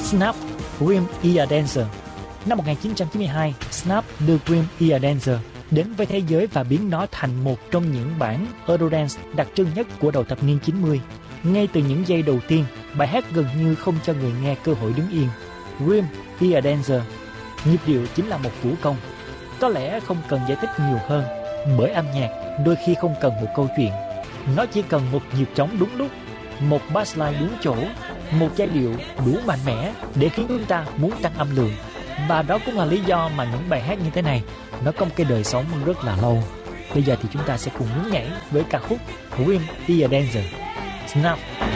Snap, Dream Ear Dancer. Năm 1992, Snap đưa Dream Ear Dancer đến với thế giới và biến nó thành một trong những bản Eurodance đặc trưng nhất của đầu thập niên 90. Ngay từ những giây đầu tiên, bài hát gần như không cho người nghe cơ hội đứng yên. Dream Ear Dancer, nhịp điệu chính là một vũ công. Có lẽ không cần giải thích nhiều hơn, bởi âm nhạc đôi khi không cần một câu chuyện. Nó chỉ cần một nhịp trống đúng lúc, một bassline đúng chỗ, một giai điệu đủ mạnh mẽ để khiến chúng ta muốn tăng âm lượng. Và đó cũng là lý do mà những bài hát như thế này nó có một cái đời sống rất là lâu. Bây giờ thì chúng ta sẽ cùng nhún nhảy với ca khúc Dream Ear Dancer. Snap.